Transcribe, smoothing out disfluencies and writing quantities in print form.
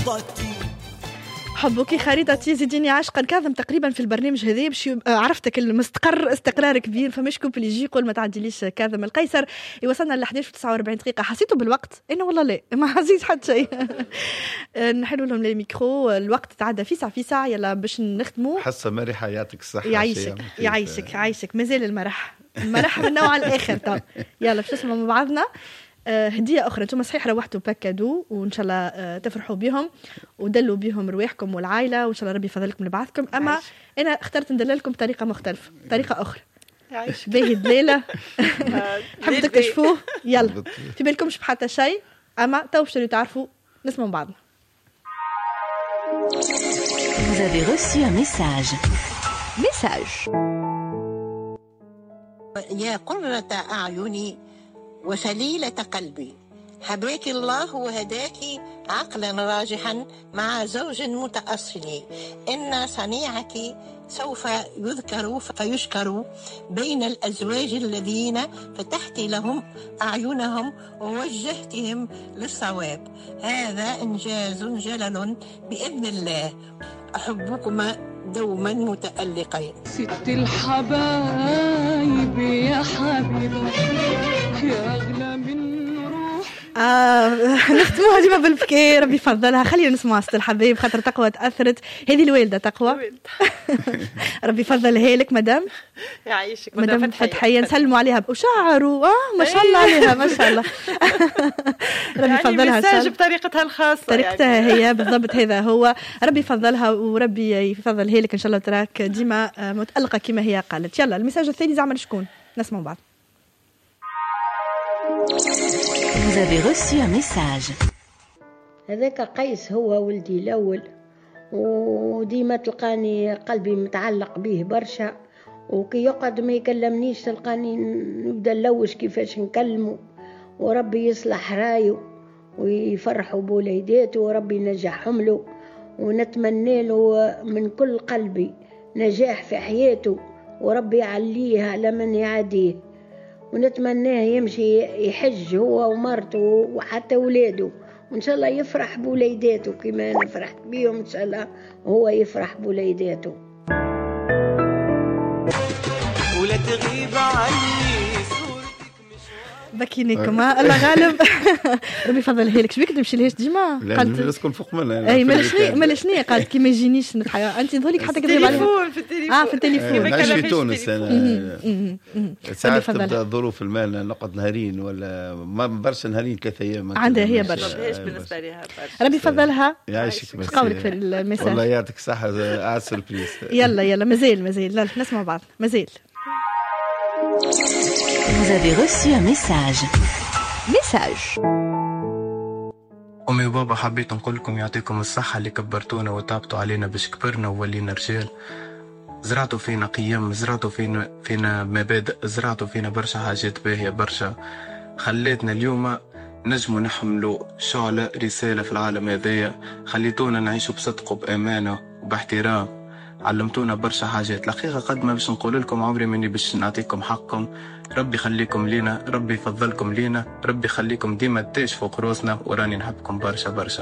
خريطتي. حبك خريطتي زيديني عاشقا كاظم. تقريبا في البرنامج هذا باش عرفتك المستقر استقرار كبير، فماش كوبل يجي يقول ما تعديليش كاظم القيصر. وصلنا ل 11:49 دقيقه. حسيتوا بالوقت؟ انا والله لا ما حسيت حتى شيء. نحلوا لهم لي ميكرو، الوقت تعدى في ساعه يلا باش نختموا. حاسه مريحه يعطيك الصحه. يعيشك مازال المرح من نوع الاخر. طب يلا باش نسمعوا مع بعضنا هديه اخرى. انتم صحيح روحتوا باكادو وان شاء الله تفرحوا بهم ودلوا بهم رواحكم والعائله، وان شاء الله ربي يفضلكم لبعضكم. اما انا اخترت ندللكم بطريقه مختلفه، طريقه اخرى. باهي دليله حبوا تكتشفوه. يلا في بالكمش بحتى شيء، اما تو باش تعرفوا. نسمعوا بعضنا. Vous avez reçu un message. يا قرة أعيني وسليلة قلبي، هداك الله وهداك عقلا راجحا مع زوج متأصل، إن صنيعك سوف يذكر فيشكر بين الأزواج الذين فتحت لهم أعينهم ووجهتهم للصواب. هذا إنجاز جلل بإذن الله. أحبكما دوما متألقين. ست الحبايب يا حبيبة يا أغلى من روح. نختموها ديما بالبكي. ربي يفضلها. خلينا نسمع ست الحبايب خاطر تقوى تأثرت. هذه الوالدة تقوى. ربي يفضلها لك مدام. يعيشك مدام فتحية. نسلموا عليها وشعر ما شاء الله عليها ما شاء الله. ربي يفضلها. مساج بطريقتها الخاصة. طريقتها هي بالضبط. هذا هو. ربي يفضلها وربي يفضلها لك ان شاء الله. تراك ديما متألقة كما هي قالت. يلا المساج الثاني زعما شكون؟ نسمعوا بعض. Vous avez reçu un message. هذاك قيس هو ولدي الأول، وديما تلقاني قلبي متعلق به برشا، وكي يقعد ما يكلمنيش تلقاني نبدأ نلوش كيفاش نكلمه. وربي يصلح رايه ويفرحوا بوليداته وربي ينجحهم له، ونتمنى له من كل قلبي نجاح في حياته وربي يعليه على من يعاديه، ونتمناه يمشي يحج هو ومرته وحتى ولاده، وإن شاء الله يفرح بوليداته كما أنا فرحت بيهم. إن شاء الله هو يفرح بوليداته. ولا تغيب عني بكينيكم الله غالب. ربي يفضلها لك. شبيك تمشي لهاش ديما؟ قالت نسكن فوق منها. اي مالشني قالت كي ما يجينيش نتحيا. انت نظهر لك حتى كذب عليها في التليفون. في التليفون. نعيش في تونس انا. ساعات تبدا ظروف المال نقعد نهارين ولا ما برشا نهارين 3 ايام عندها هي برشا. بالنسبه لها ربي يفضلها. يعيشك. قولك في المساج والله يعطيك الصحه. سربريز. يلا مازال لا نسمع بعض مازال. Vous avez reçu un message. أمي وبابا حبيت نقول لكم يعطيكم الصحة اللي كبرتونا وتعبتوا علينا باش كبرنا وولينا رجال. زرعتوا فينا قيم، زرعتوا فينا مبادئ، زرعتوا فينا برشا حاجات باهية برشا، خليتنا اليوم نجموا نحملوا شعلة رسالة في العالم هذايا. خليتونا نعيشوا بصدق وبأمانة وباحترام. علمتونا برشا حاجات. الحقيقة قد ما باش نقول لكم عمري مني باش نعطيكم حقكم. ربي يخليكم لينا، ربي يفضلكم لينا، ربي يخليكم ديما تاج فوق روسنا، وراني نحبكم برشا برشا.